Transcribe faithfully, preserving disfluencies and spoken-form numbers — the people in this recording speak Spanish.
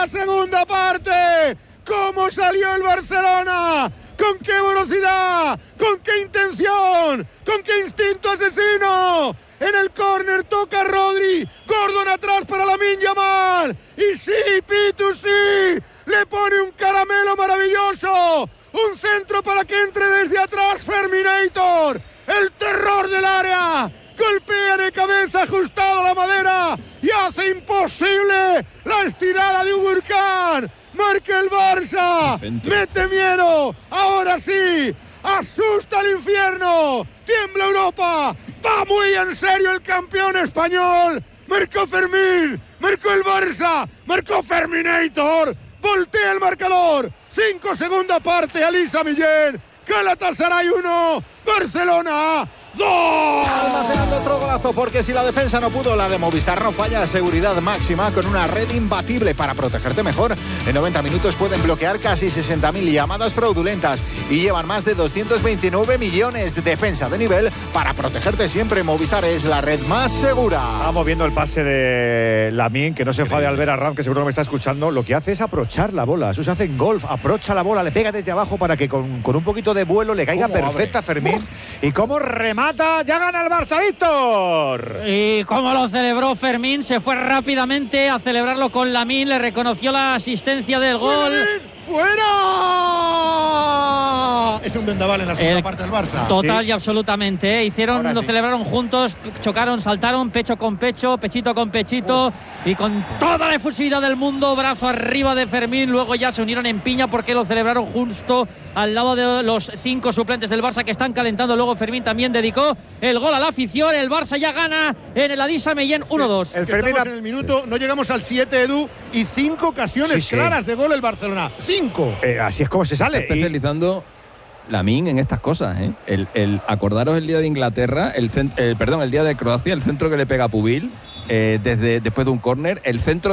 segunda parte. ¿Cómo salió el Barcelona? ¿Con qué velocidad? ¿Con qué intención? ¿Con qué instinto asesino? En el córner toca Rodri. Gordon atrás para Lamine Yamal. Y sí, Pitu, sí. Le pone un caramelo maravilloso. Un centro para que entre desde atrás Ferminator. El terror del área. Golpea de cabeza ajustado a la madera. Y hace imposible la estirada de un huracán. Marca el Barça, mete miedo, ahora sí, asusta al infierno, tiembla Europa, va muy en serio el campeón español, marcó Fermín, marcó el Barça, marcó Ferminator, voltea el marcador, cinco segunda parte, Alisa Millén, Galatasaray uno, Barcelona dos. Almacenando otro golazo, porque si la defensa no pudo, la de Movistar no falla. Seguridad máxima con una red imbatible para protegerte mejor. En noventa minutos pueden bloquear casi sesenta mil llamadas fraudulentas y llevan más de doscientos veintinueve millones de defensa de nivel para protegerte siempre. Movistar es la red más segura. Estamos viendo el pase de Lamine, que no se enfade al ver a Ram, que seguro me está escuchando. Lo que hace es aprochar la bola. Eso se hace en golf. Aprocha la bola, le pega desde abajo para que con, con un poquito de vuelo le caiga perfecta a Fermín. Y cómo remata. Ya gana el Barça, Víctor. Y cómo lo celebró Fermín. Se fue rápidamente a celebrarlo con Lamine. Le reconoció la asistencia del gol. ¡Fuera! Es un vendaval en la segunda El, parte del Barça. Total sí. y absolutamente. ¿eh? Hicieron, lo sí. celebraron juntos, chocaron, saltaron, pecho con pecho, pechito con pechito. Uf. Y con toda la efusividad del mundo, brazo arriba de Fermín. Luego ya se unieron en piña porque lo celebraron justo al lado de los cinco suplentes del Barça que están calentando. Luego Fermín también dedicó el gol a la afición. El Barça ya gana en el Alisa Mellén uno dos. El Fermín en el minuto, sí. no llegamos al siete, Edu, y cinco ocasiones sí, claras sí. de gol el Barcelona. Cinco. Eh, así es como se sale. Está especializando Lamine en estas cosas, ¿eh? El, el, acordaros el día de Inglaterra, el, cent, el perdón, el día de Croacia, el centro que le pega a Pubil, eh, desde después de un córner, el centro